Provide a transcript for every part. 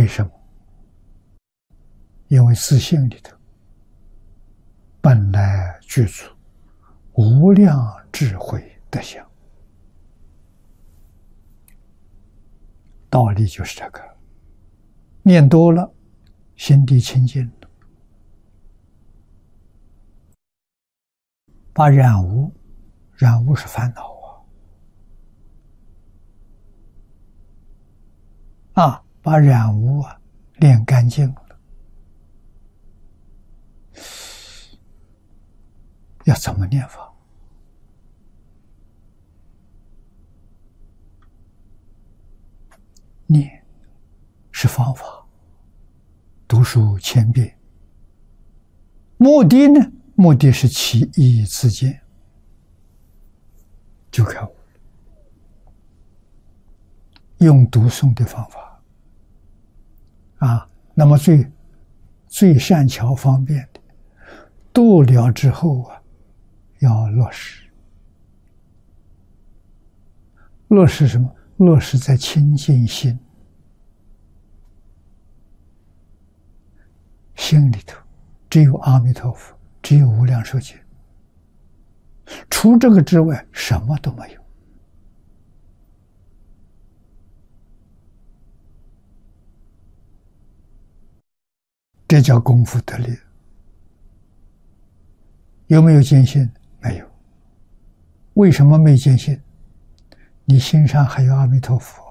什么？因为自性里头本来具足无量智慧德相，道理就是这个。念多了，心地清净了，把染污是烦恼把染污练干净了。要怎么念法？念是方法，读书千遍。目的呢？目的是起意自见，就开悟了。用读诵的方法那么最善巧方便的，读了之后要落实。落实什么？落实在清净心，心里头只有阿弥陀佛，只有无量寿经，除这个之外什么都没有。这叫功夫得力。有没有见性？没有。为什么没见性？你心上还有阿弥陀佛，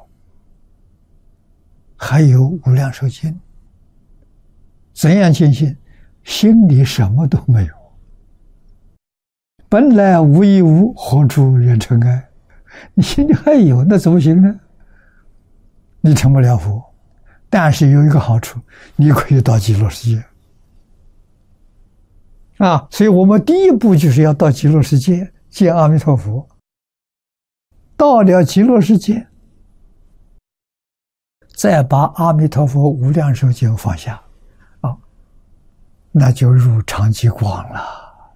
还有无量寿经。怎样见性？心里什么都没有。本来无一物，何处惹尘埃？你心里还有，那怎么行呢？你成不了佛。但是有一个好处，你可以到极乐世界所以我们第一步就是要到极乐世界见阿弥陀佛。到了极乐世界，再把阿弥陀佛无量寿经放下那就入常寂光了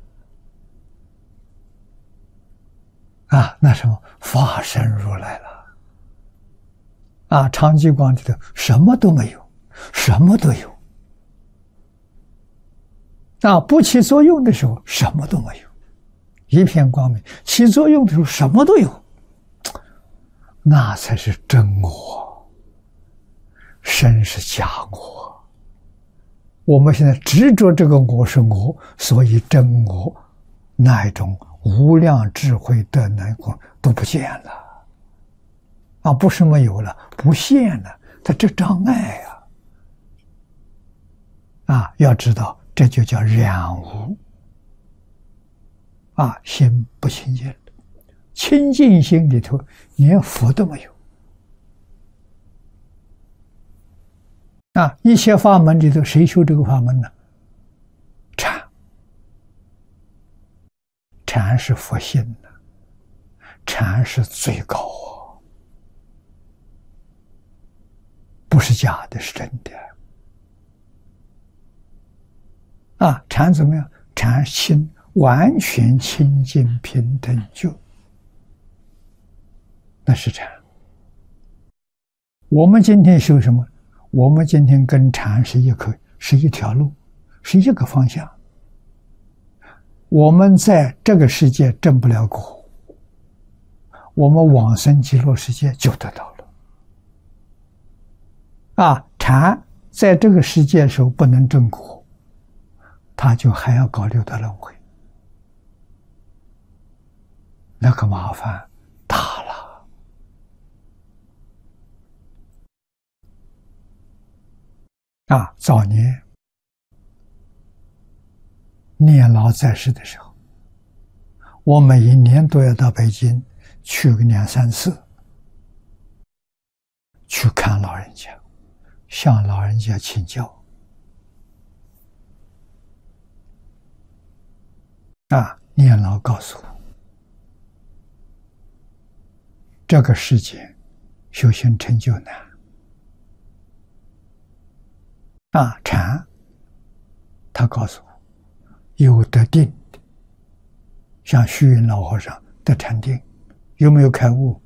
那什么法身如来了常寂光里头什么都没有，什么都有不起作用的时候什么都没有，一片光明；起作用的时候什么都有，那才是真我，身是假我。我们现在执着这个我是我，所以真我那一种无量智慧的能光都不见了不是没有了，不现了，它这障碍要知道这就叫染污心不清净，清净心里头连佛都没有一切法门里头谁修这个法门呢？禅是佛性的，禅是最高不是假的，是真的禅怎么样？禅心完全清净平等觉，那是禅。我们今天修什么？我们今天跟禅是一条路，是一个方向。我们在这个世界证不了果，我们往生极乐世界就得到了禅在这个世界的时候不能证果，他就还要搞六道轮回，那个麻烦大了早年年老在世的时候，我每一年都要到北京去个2、3次，去看老人家，向老人家请教年老告诉我，这个世界修行成就难禅他告诉我，有得定的，像虚云老和尚得禅定，有没有开悟？